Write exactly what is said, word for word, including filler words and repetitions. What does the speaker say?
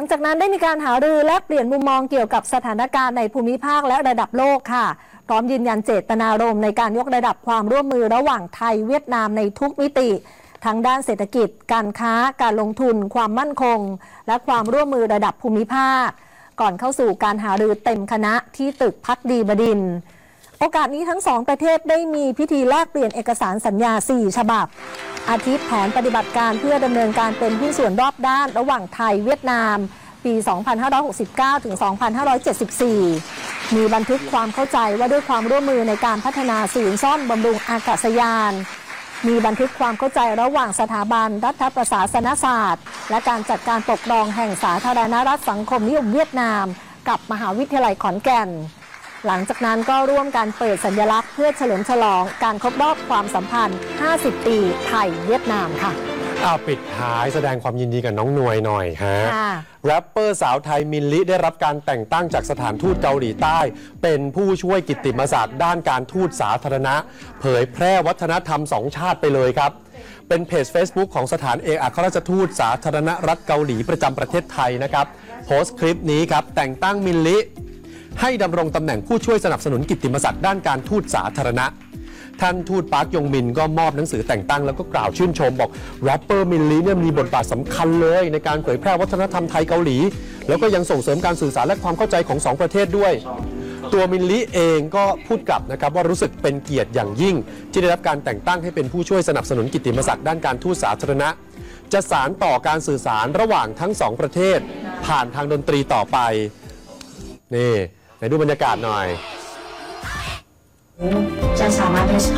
จากนั้นได้มีการหารือและเปลี่ยนมุมมองเกี่ยวกับสถานการณ์ในภูมิภาคและระดับโลกค่ะพร้อมยืนยันเจตนารมณ์ในการยกระดับความร่วมมือระหว่างไทยเวียดนามในทุกมิติทั้งด้านเศรษฐกิจการค้าการลงทุนความมั่นคงและความร่วมมือระดับภูมิภาคก่อนเข้าสู่การหารือเต็มคณะที่ตึกภักดีบดินทร์โอกาสนี้ทั้งสองประเทศได้มีพิธีแลกเปลี่ยนเอกสารสัญญาสี่ฉบับอาทิแผนปฏิบัติการเพื่อดำเนินการเป็นหุ้นส่วนรอบด้านระหว่างไทยเวียดนามปี สองพันห้าร้อยหกสิบเก้า ถึง สองพันห้าร้อยเจ็ดสิบสี่ มีบันทึกความเข้าใจว่าด้วยความร่วมมือในการพัฒนาศูนย์ซ่อมบำรุงอากาศยานมีบันทึกความเข้าใจระหว่างสถาบันรัฐประศาสนศาสตร์และการจัดการปกครองแห่งสาธารณรัฐสังคมนิยมเวียดนามกับมหาวิทยาลัยขอนแก่นหลังจากนั้นก็ร่วมกันเปิดสัญลักษณ์เพื่อเฉลิมฉลองการครบรอบความสัมพันธ์ ห้าสิบ ปีไทยเวียดนามค่ะเอาปิดท้ายแสดงความยินดีกับน้องนวยหน่อยฮะแรปเปอร์สาวไทยมิลลิได้รับการแต่งตั้งจากสถานทูตเกาหลีใต้เป็นผู้ช่วยกิตติมศักดิ์ด้านการทูตสาธารณะเผยแพร่วัฒนธรรมสองชาติไปเลยครับเป็นเพจ Facebook ของสถานเอกอัครราชทูตสาธารณรัฐเกาหลีประจำประเทศไทยนะครับโพสต์คลิปนี้ครับแต่งตั้งมิลลิให้ดำรงตำแหน่งผู้ช่วยสนับสนุนกิตติมศักดิ์ด้านการทูตสาธารณะท่านทูตปาร์คยงมินก็มอบหนังสือแต่งตั้งแล้วก็กล่าวชื่นชมบอกแรปเปอร์มิลลิเนี่ยมีบทบาทสำคัญเลยในการเผยแพร่วัฒนธรรมไทยเกาหลีแล้วก็ยังส่งเสริมการสื่อสารและความเข้าใจของสองประเทศด้วยตัวมิลลิเองก็พูดกลับนะครับว่ารู้สึกเป็นเกียรติอย่างยิ่งที่ได้รับการแต่งตั้งให้เป็นผู้ช่วยสนับสนุนกิตติมศักดิ์ด้านการทูตสาธารณะจะสานต่อการสื่อสารระหว่างทั้งสองประเทศผ่านทางดนตรีต่อไปนี่ไหนดูบรรยากาศหน่อยจะสามารถได้